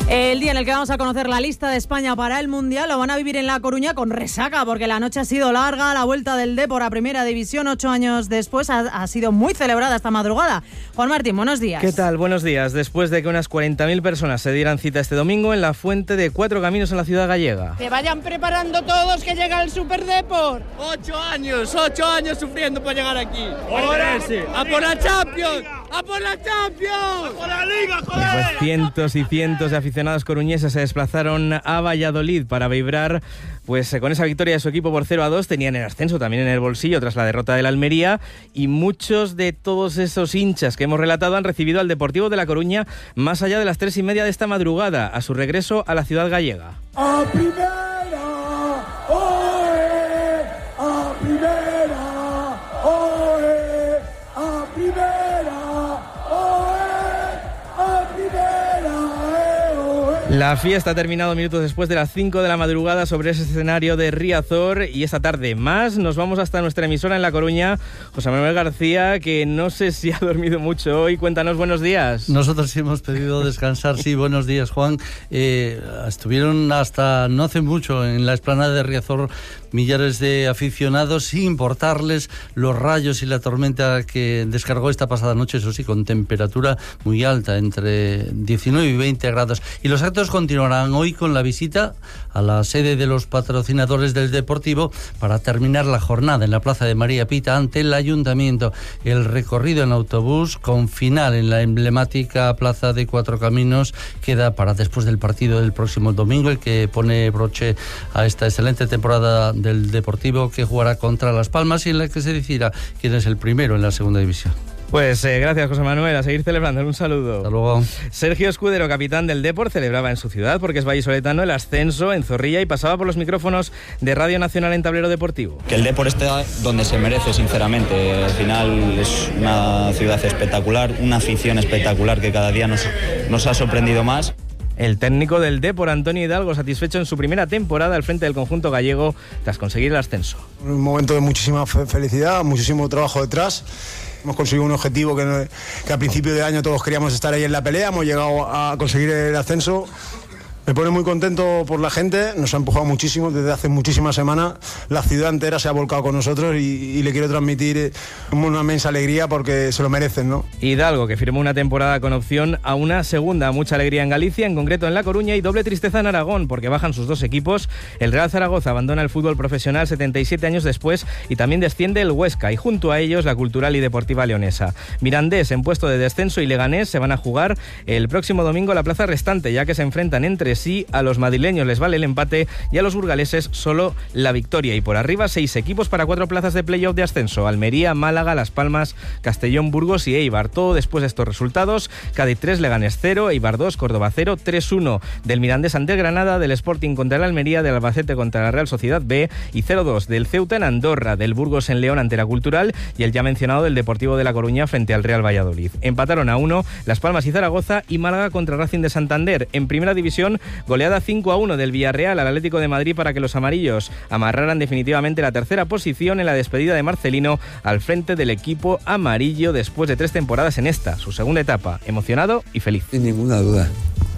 El día en el que vamos a conocer la lista de España para el Mundial lo van a vivir en La Coruña con resaca, porque la noche ha sido larga. La vuelta del Depor a Primera División 8 años después ha sido muy celebrada esta madrugada. Juan Martín, buenos días. ¿Qué tal? Buenos días. Después de que unas 40.000 personas se dieran cita este domingo en la Fuente de Cuatro Caminos en la ciudad gallega. Que vayan preparando todos, que llega el Super Depor. 8 años sufriendo para llegar aquí. ¡A por la Champions! ¡A por la Champions! ¡A por la Liga, joder! Pues cientos y cientos de aficionados coruñeses se desplazaron a Valladolid para vibrar con esa victoria de su equipo por 0-2. Tenían el ascenso también en el bolsillo tras la derrota del Almería, y muchos de todos esos hinchas que hemos relatado han recibido al Deportivo de La Coruña más allá de las 3:30 de esta madrugada, a su regreso a la ciudad gallega. ¡A Primera! ¡Oe! ¡A Primera! ¡Oe! ¡A Primera! La fiesta ha terminado minutos después de las 5 de la madrugada sobre ese escenario de Riazor, y esta tarde más nos vamos hasta nuestra emisora en La Coruña. José Manuel García, que no sé si ha dormido mucho hoy, cuéntanos, buenos días. Nosotros sí hemos pedido descansar, sí, buenos días, Juan. Estuvieron hasta no hace mucho en la explanada de Riazor millares de aficionados, sin importarles los rayos y la tormenta que descargó esta pasada noche, eso sí, con temperatura muy alta, entre 19 y 20 grados. Y los actos continuarán hoy con la visita a la sede de los patrocinadores del Deportivo para terminar la jornada en la Plaza de María Pita ante el Ayuntamiento. El recorrido en autobús con final en la emblemática Plaza de Cuatro Caminos queda para después del partido del próximo domingo, el que pone broche a esta excelente temporada del Deportivo, que jugará contra Las Palmas y en la que se decidirá quién es el primero en la segunda división. Pues gracias, José Manuel, a seguir celebrando. Un saludo. Hasta luego. Sergio Escudero, capitán del Depor, celebraba en su ciudad, porque es vallisoletano, el ascenso en Zorrilla, y pasaba por los micrófonos de Radio Nacional en Tablero Deportivo. Que el Depor está donde se merece, sinceramente. Al final es una ciudad espectacular, una afición espectacular que cada día nos ha sorprendido más. El técnico del Depor, Antonio Hidalgo, satisfecho en su primera temporada al frente del conjunto gallego tras conseguir el ascenso. Un momento de muchísima felicidad, muchísimo trabajo detrás. Hemos conseguido un objetivo que a principio de año todos queríamos estar ahí en la pelea. Hemos llegado a conseguir el ascenso. Me pone muy contento por la gente, nos ha empujado muchísimo desde hace muchísimas semanas. La ciudad entera se ha volcado con nosotros y le quiero transmitir una inmensa alegría porque se lo merecen, ¿no? Hidalgo, que firmó una temporada con opción a una segunda. Mucha alegría en Galicia, en concreto en La Coruña, y doble tristeza en Aragón, porque bajan sus dos equipos. El Real Zaragoza abandona el fútbol profesional 77 años después, y también desciende el Huesca, y junto a ellos la Cultural y Deportiva Leonesa. Mirandés en puesto de descenso y Leganés se van a jugar el próximo domingo la plaza restante, ya que se enfrentan entre sí. A los madrileños les vale el empate y a los burgaleses solo la victoria. Y por arriba 6 equipos para 4 plazas de playoff de ascenso: Almería, Málaga, Las Palmas, Castellón, Burgos y Eibar. Todo después de estos resultados: Cádiz 3, Leganés 0, Eibar 2, Córdoba 0, 3-1 del Mirandés ante el Granada, del Sporting contra el Almería, del Albacete contra la Real Sociedad B, y 0-2 del Ceuta en Andorra, del Burgos en León ante la Cultural, y el ya mencionado del Deportivo de La Coruña frente al Real Valladolid. Empataron a 1 Las Palmas y Zaragoza, y Málaga contra Racing de Santander. En primera división, goleada 5-1 del Villarreal al Atlético de Madrid para que los amarillos amarraran definitivamente la tercera posición en la despedida de Marcelino al frente del equipo amarillo después de 3 temporadas en esta, su segunda etapa. Emocionado y feliz. Sin ninguna duda,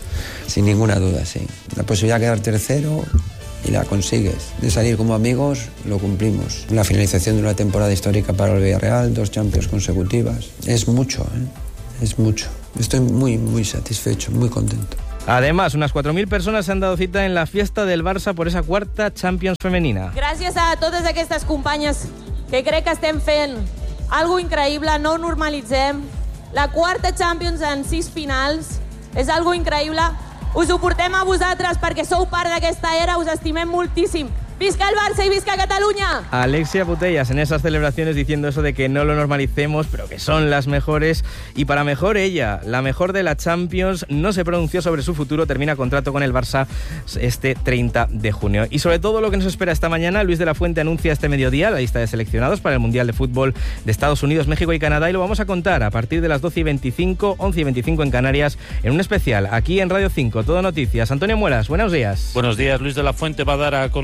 sí. La posibilidad de quedar tercero y la consigues. De salir como amigos, lo cumplimos. La finalización de una temporada histórica para el Villarreal, 2 Champions consecutivas. Es mucho, es mucho. Estoy muy, muy satisfecho, muy contento. Además, unas 4.000 personas se han dado cita en la fiesta del Barça por esa cuarta Champions femenina. Gràcies a totes aquestes companyes que crec que estem fent algo increïble, no ho normalitzem. La quarta Champions en 6 finals és algo increïble. Us ho portem a vosaltres perquè sou part d'aquesta era, us estimem moltíssim. ¡Visca el Barça y visca Cataluña! Alexia Putellas en esas celebraciones diciendo eso de que no lo normalicemos, pero que son las mejores. Y para mejor ella, la mejor de la Champions, no se pronunció sobre su futuro, termina contrato con el Barça este 30 de junio. Y sobre todo lo que nos espera esta mañana, Luis de la Fuente anuncia este mediodía la lista de seleccionados para el Mundial de Fútbol de Estados Unidos, México y Canadá, y lo vamos a contar a partir de las 12:25, 11:25 en Canarias, en un especial aquí en Radio 5, Todo Noticias. Antonio Muelas, buenos días. Buenos días. Luis de la Fuente va a dar a conocer los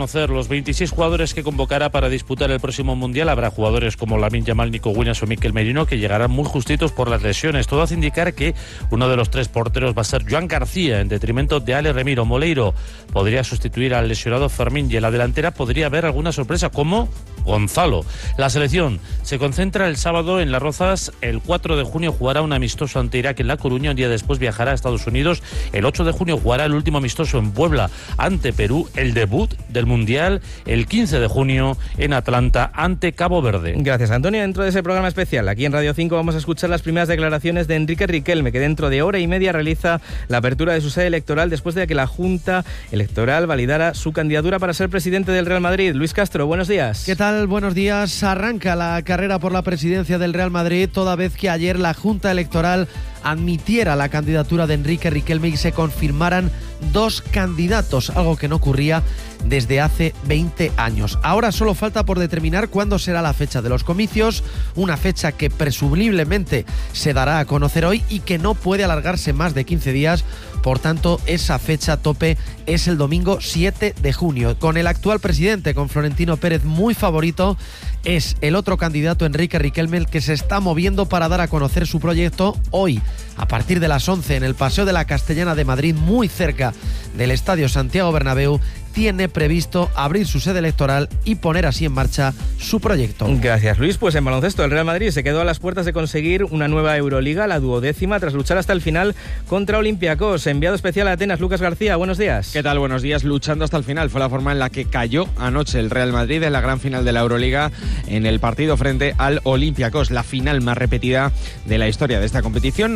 los 26 jugadores que convocará para disputar el próximo Mundial habrá jugadores como Lamine Yamal, Nico Williams o Mikel Merino que llegarán muy justitos por las lesiones. Todo hace indicar que uno de los 3 porteros va a ser Joan García en detrimento de Ale Remiro. Moleiro podría sustituir al lesionado Fermín y en la delantera podría haber alguna sorpresa como Gonzalo. La selección se concentra el sábado en Las Rozas. El 4 de junio jugará un amistoso ante Irak en La Coruña. Un día después viajará a Estados Unidos. El 8 de junio jugará el último amistoso en Puebla ante Perú. El debut del Mundial el 15 de junio en Atlanta ante Cabo Verde. Gracias, Antonio. Dentro de ese programa especial, aquí en Radio 5 vamos a escuchar las primeras declaraciones de Enrique Riquelme, que dentro de hora y media realiza la apertura de su sede electoral después de que la Junta Electoral validara su candidatura para ser presidente del Real Madrid. Luis Castro, buenos días. ¿Qué tal? Buenos días. Arranca la carrera por la presidencia del Real Madrid, toda vez que ayer la Junta Electoral admitiera la candidatura de Enrique Riquelme y se confirmaran 2 candidatos, algo que no ocurría desde hace 20 años. Ahora solo falta por determinar cuándo será la fecha de los comicios, una fecha que presumiblemente se dará a conocer hoy y que no puede alargarse más de 15 días. Por tanto, esa fecha tope es el domingo 7 de junio. Con el actual presidente, con Florentino Pérez muy favorito, es el otro candidato, Enrique Riquelme, el que se está moviendo para dar a conocer su proyecto hoy, a partir de las 11, en el Paseo de la Castellana de Madrid, muy cerca del Estadio Santiago Bernabéu. Tiene previsto abrir su sede electoral y poner así en marcha su proyecto. Gracias, Luis. Pues en baloncesto, el Real Madrid se quedó a las puertas de conseguir una nueva Euroliga, la 12ª, tras luchar hasta el final contra Olympiacos. Enviado especial a Atenas, Lucas García, buenos días. ¿Qué tal? Buenos días. Luchando hasta el final fue la forma en la que cayó anoche el Real Madrid en la gran final de la Euroliga en el partido frente al Olympiacos, la final más repetida de la historia de esta competición,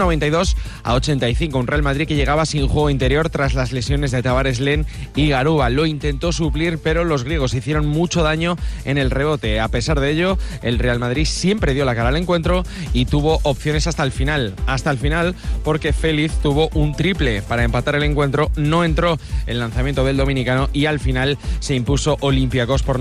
92-85. Un Real Madrid que llegaba sin juego interior tras las lesiones de Tavares, Len y Garuba. Lo intentó suplir, pero los griegos hicieron mucho daño en el rebote. A pesar de ello, el Real Madrid siempre dio la cara al encuentro y tuvo opciones hasta el final, porque Félix tuvo un triple para empatar el encuentro, no entró el lanzamiento del dominicano y al final se impuso Olympiacos por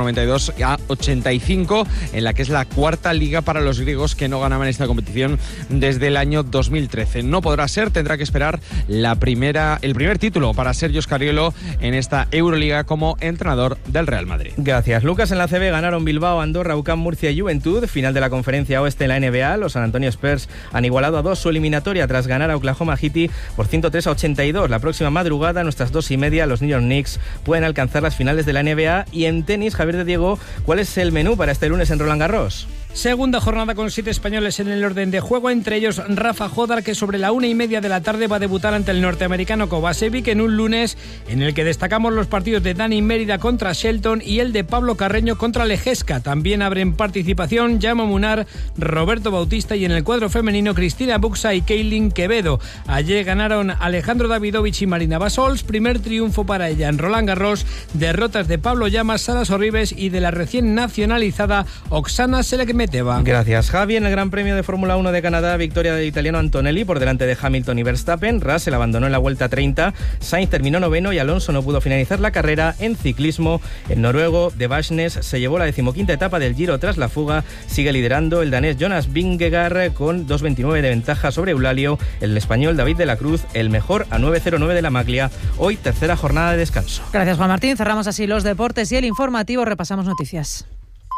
92-85, en la que es la 4ª liga para los griegos que no ganaban esta competición desde el año 2013. No podrá ser, tendrá que esperar el primer título para Sergio Scariolo en esta Euroliga como entrenador del Real Madrid. Gracias, Lucas. En la CB ganaron Bilbao, Andorra, UCAM, Murcia y Juventud. Final de la Conferencia Oeste en la NBA. Los San Antonio Spurs han igualado a 2 su eliminatoria tras ganar a Oklahoma City por 103-82. La próxima madrugada, a nuestras 2:30, los New York Knicks pueden alcanzar las finales de la NBA. Y en tenis, Javier de Diego, ¿cuál es el menú para este lunes en Roland Garros? Segunda jornada con 7 españoles en el orden de juego, entre ellos Rafa Jodar, que sobre la 1:30 de la tarde va a debutar ante el norteamericano Kovacevic en un lunes en el que destacamos los partidos de Dani Mérida contra Shelton y el de Pablo Carreño contra Lejesca. También abren participación Jaume Munar, Roberto Bautista y en el cuadro femenino Cristina Buxa y Keilin Quevedo. Ayer ganaron Alejandro Davidovich y Marina Basols, primer triunfo para ella en Roland Garros, derrotas de Pablo Llamas, Sara Sorribes y de la recién nacionalizada Oksana Selekmeteva. Gracias, Javi. En el Gran Premio de Fórmula 1 de Canadá, victoria del italiano Antonelli por delante de Hamilton y Verstappen. Russell abandonó en la vuelta 30, Sainz terminó noveno y Alonso no pudo finalizar la carrera. En ciclismo, el noruego de Vashnes se llevó la 15ª etapa del Giro tras la fuga. Sigue liderando el danés Jonas Vingegaard con 2:29 de ventaja sobre Eulalio. El español David de la Cruz, el mejor, a 9:09 de la Maglia. Hoy, tercera jornada de descanso. Gracias, Juan Martín. Cerramos así los deportes y el informativo. Repasamos noticias.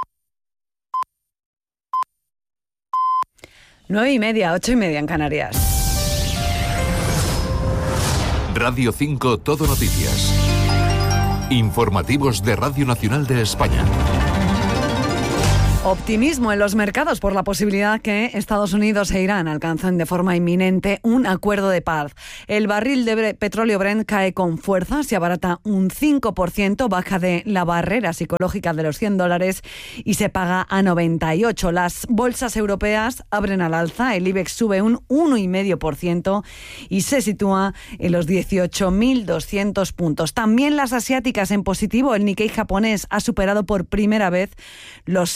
9:30, 8:30 en Canarias. Radio 5 Todo Noticias. Informativos de Radio Nacional de España. Optimismo en los mercados por la posibilidad que Estados Unidos e Irán alcancen de forma inminente un acuerdo de paz. El barril de petróleo Brent cae con fuerza, se abarata un 5%, baja de la barrera psicológica de los $100 y se paga a 98. Las bolsas europeas abren al alza, el IBEX sube un 1,5% y se sitúa en los 18.200 puntos. También las asiáticas en positivo, el Nikkei japonés ha superado por primera vez los 60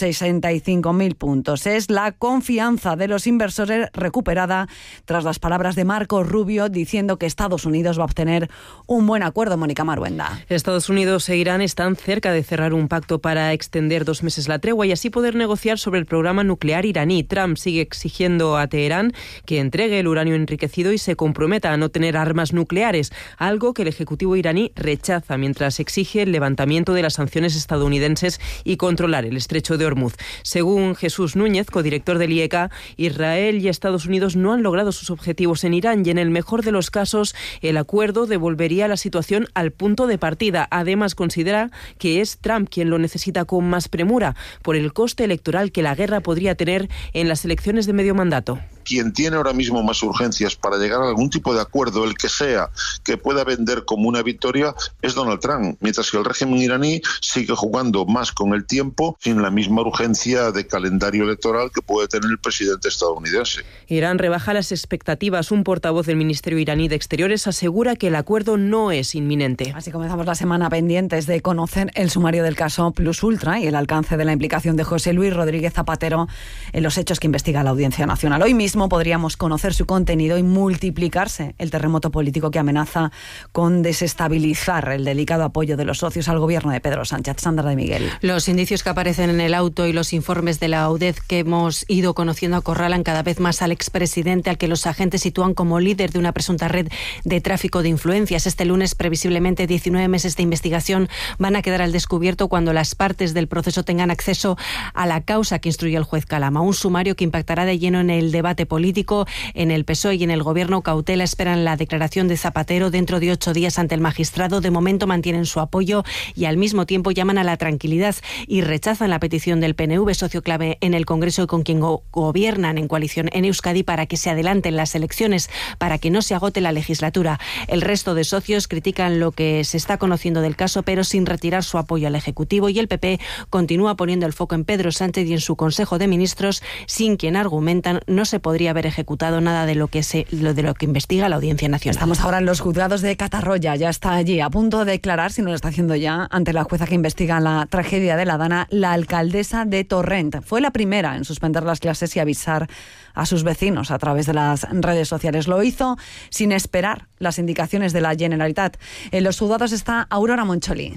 35.000 puntos. Es la confianza de los inversores recuperada tras las palabras de Marco Rubio diciendo que Estados Unidos va a obtener un buen acuerdo. Mónica Maruenda. Estados Unidos e Irán están cerca de cerrar un pacto para extender 2 meses la tregua y así poder negociar sobre el programa nuclear iraní. Trump sigue exigiendo a Teherán que entregue el uranio enriquecido y se comprometa a no tener armas nucleares, algo que el Ejecutivo iraní rechaza mientras exige el levantamiento de las sanciones estadounidenses y controlar el estrecho de Hormuz. Según Jesús Núñez, codirector del IEK, Israel y Estados Unidos no han logrado sus objetivos en Irán y en el mejor de los casos el acuerdo devolvería la situación al punto de partida. Además, considera que es Trump quien lo necesita con más premura por el coste electoral que la guerra podría tener en las elecciones de medio mandato. Quien tiene ahora mismo más urgencias para llegar a algún tipo de acuerdo, el que sea, que pueda vender como una victoria, es Donald Trump, mientras que el régimen iraní sigue jugando más con el tiempo sin la misma urgencia de calendario electoral que puede tener el presidente estadounidense. Irán rebaja las expectativas. Un portavoz del Ministerio iraní de Exteriores asegura que el acuerdo no es inminente. Así comenzamos la semana pendientes de conocer el sumario del caso Plus Ultra y el alcance de la implicación de José Luis Rodríguez Zapatero en los hechos que investiga la Audiencia Nacional. Hoy mismo podríamos conocer su contenido y multiplicarse el terremoto político que amenaza con desestabilizar el delicado apoyo de los socios al gobierno de Pedro Sánchez. Sandra de Miguel. Los indicios que aparecen en el auto y los informes de la UDEZ que hemos ido conociendo acorralan cada vez más al expresidente, al que los agentes sitúan como líder de una presunta red de tráfico de influencias. Este lunes, previsiblemente, 19 meses de investigación van a quedar al descubierto cuando las partes del proceso tengan acceso a la causa que instruye el juez Calama. Un sumario que impactará de lleno en el debate político. En el PSOE y en el Gobierno, cautela esperan la declaración de Zapatero dentro de 8 días ante el magistrado. De momento mantienen su apoyo y al mismo tiempo llaman a la tranquilidad y rechazan la petición del PNV, socio clave en el Congreso y con quien gobiernan en coalición en Euskadi, para que se adelanten las elecciones, para que no se agote la legislatura. El resto de socios critican lo que se está conociendo del caso, pero sin retirar su apoyo al Ejecutivo, y el PP continúa poniendo el foco en Pedro Sánchez y en su Consejo de Ministros, sin quien, argumentan, no se podría haber ejecutado nada de lo que investiga la Audiencia Nacional. Estamos ahora en los juzgados de Catarroya. Ya está allí, a punto de declarar, si no lo está haciendo ya, ante la jueza que investiga la tragedia de la Dana, la alcaldesa de Torrent. Fue la primera en suspender las clases y avisar a sus vecinos a través de las redes sociales. Lo hizo sin esperar las indicaciones de la Generalitat. En los juzgados está Aurora Moncholi.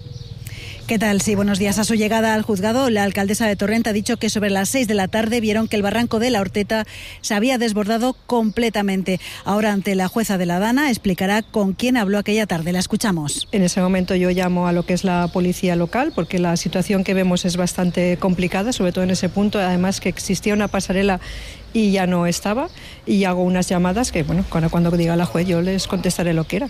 ¿Qué tal? Sí, buenos días. A su llegada al juzgado, la alcaldesa de Torrent ha dicho que sobre las 6 de la tarde vieron que el barranco de la Horteta se había desbordado completamente. Ahora, ante la jueza de la Dana, explicará con quién habló aquella tarde. La escuchamos. En ese momento yo llamo a lo que es la policía local, porque la situación que vemos es bastante complicada, sobre todo en ese punto. Además, que existía una pasarela y ya no estaba, y hago unas llamadas que, bueno, cuando diga la juez yo les contestaré lo que era.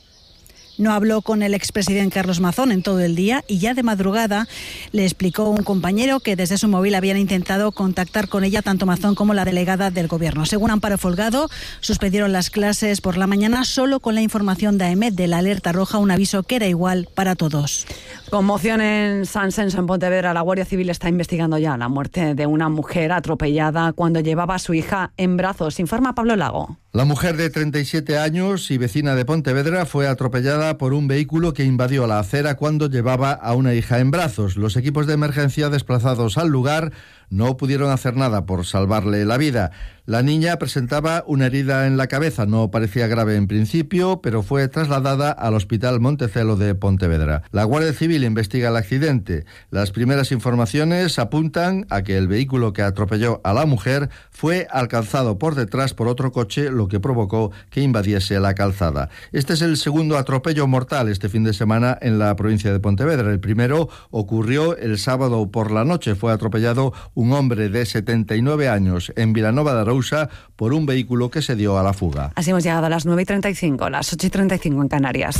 No habló con el expresidente Carlos Mazón en todo el día y ya de madrugada le explicó un compañero que desde su móvil habían intentado contactar con ella tanto Mazón como la delegada del Gobierno. Según Amparo Folgado, suspendieron las clases por la mañana solo con la información de AEMET de la alerta roja, un aviso que era igual para todos. Conmoción en San Senso, en Pontevedra. La Guardia Civil está investigando ya la muerte de una mujer atropellada cuando llevaba a su hija en brazos. Informa Pablo Lago. La mujer de 37 años y vecina de Pontevedra fue atropellada por un vehículo que invadió la acera cuando llevaba a una hija en brazos. Los equipos de emergencia desplazados al lugar no pudieron hacer nada por salvarle la vida. La niña presentaba una herida en la cabeza, no parecía grave en principio, pero fue trasladada al Hospital Montecelo de Pontevedra. La Guardia Civil investiga el accidente. Las primeras informaciones apuntan a que el vehículo que atropelló a la mujer fue alcanzado por detrás por otro coche, lo que provocó que invadiese la calzada. Este es el segundo atropello mortal este fin de semana en la provincia de Pontevedra. El primero ocurrió el sábado por la noche. Fue atropellado un hombre de 79 años en Vilanova de Arousa por un vehículo que se dio a la fuga. Así hemos llegado a las 9:35, las 8:35 en Canarias.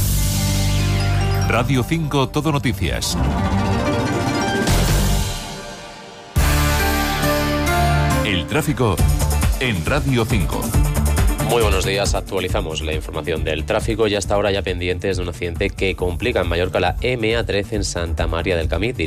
Radio 5 Todo Noticias. El tráfico en Radio 5. Muy buenos días, actualizamos la información del tráfico y hasta ahora ya pendientes de un accidente que complica en Mallorca la MA13 en Santa María del Camí.